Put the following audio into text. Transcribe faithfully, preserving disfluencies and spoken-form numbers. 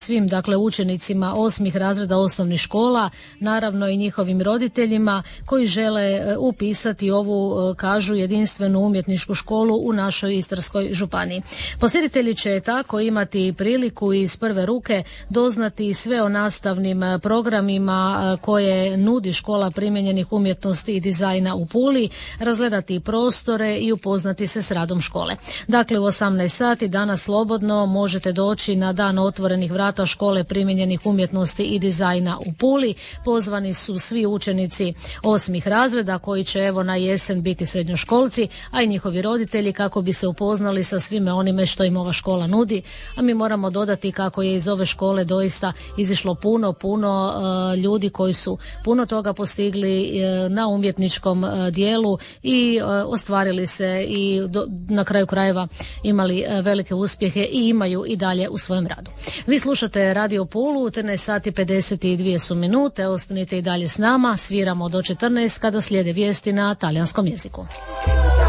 svim dakle učenicima osmih razreda osnovnih škola, naravno i njihovim roditeljima koji žele upisati ovu, kažu, jedinstvenu umjetničku školu u našoj Istarskoj županiji. Posjetitelji će tako imati priliku iz prve ruke doznati sve o nastavnim programima koje nudi Škola primijenjenih umjetnosti i dizajna u Puli, razgledati prostore i upoznati se s radom škole. Dakle, u osamnaest sati danas slobodno možete doći na dan otvorenih vrata Škole primijenjenih umjetnosti i dizajna u Puli. Pozvani su svi učenici osmih razreda koji će evo na jesen biti srednjoškolci, a i njihovi roditelji kako bi se upoznali sa svime onime što im ova škola nudi. A mi moramo dodati kako je iz ove škole doista izišlo puno, puno uh, ljudi koji su puno toga postigli uh, na umjetničkom uh, dijelu i uh, ostvarili se i do, na kraju krajeva imali uh, velike uspjehe i imaju i dalje u svojem radu. Vi slušate Radio Pulu, trinaest sati pedeset dvije su minute, ostanite i dalje s nama, sviramo do četrnaest kada slijede vijesti na talijanskom jeziku.